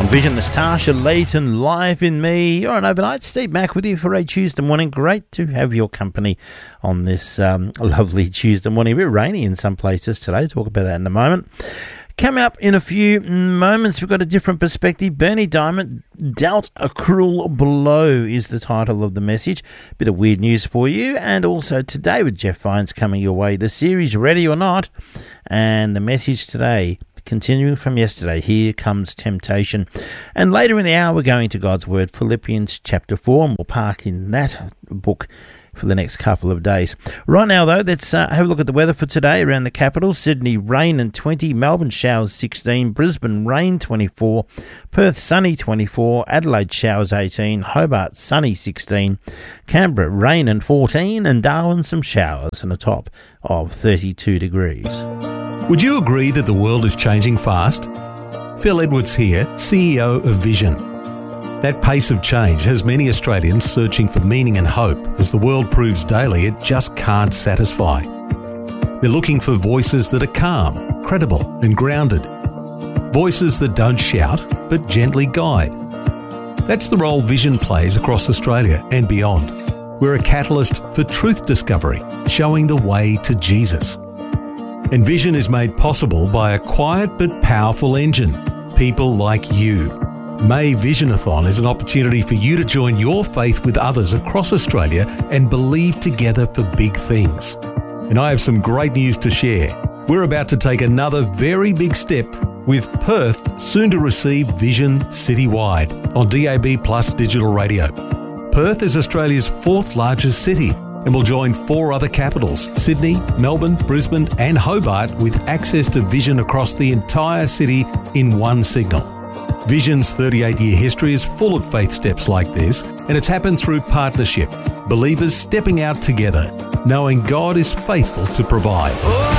Vision, Natasha Layton, Life in Me. You're on Overnight. Steve Mack with you for a Tuesday morning. Great to have your company on this lovely Tuesday morning. A bit rainy in some places today. Talk about that in a moment. Coming up in a few moments, we've got a different perspective. Bernie Diamond, Dealt a Cruel Blow is the title of the message. Bit of weird news for you. And also today with Jeff Vines coming your way. The series Ready or Not. And the message today, continuing from yesterday, Here Comes Temptation. And later in the hour, we're going to God's Word, Philippians chapter 4, and we'll park in that book for the next couple of days. Right now, though, let's have a look at the weather for today around the capital. Sydney, rain and 20. Melbourne, showers 16. Brisbane, rain 24. Perth, sunny 24. Adelaide, showers 18. Hobart, sunny 16. Canberra, rain and 14. And Darwin, some showers and a top of 32 degrees. Would you agree that the world is changing fast? Phil Edwards here, CEO of Vision. That pace of change has many Australians searching for meaning and hope as the world proves daily it just can't satisfy. They're looking for voices that are calm, credible and grounded. Voices that don't shout but gently guide. That's the role Vision plays across Australia and beyond. We're a catalyst for truth discovery, showing the way to Jesus. And Vision is made possible by a quiet but powerful engine, people like you. May Visionathon is an opportunity for you to join your faith with others across Australia and believe together for big things. And I have some great news to share. We're about to take another very big step with Perth soon to receive Vision citywide on DAB Plus digital radio. Perth is Australia's 4th largest city and will join 4 other capitals, Sydney, Melbourne, Brisbane and Hobart, with access to Vision across the entire city in one signal. Vision's 38-year history is full of faith steps like this, and it's happened through partnership, believers stepping out together, knowing God is faithful to provide.